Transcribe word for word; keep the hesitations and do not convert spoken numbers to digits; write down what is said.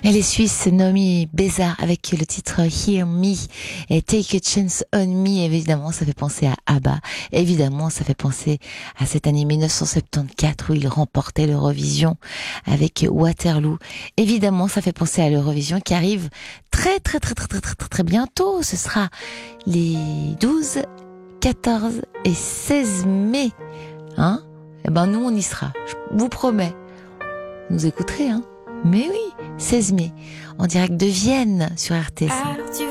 Elle est suisse, Naomi Bézard, avec le titre Hear Me et Take a Chance on Me. Évidemment, ça fait penser à ABBA. Évidemment, ça fait penser à cette année mille neuf cent soixante-quatorze où il remportait l'Eurovision avec Waterloo. Évidemment, ça fait penser à l'Eurovision qui arrive très, très, très, très, très, très, très, très bientôt. Ce sera les douze, quatorze et seize mai. Hein? Eh ben, nous, on y sera. Je vous promets. Vous nous écouterez, hein? Mais oui, seize mai, en direct de Vienne sur R T C.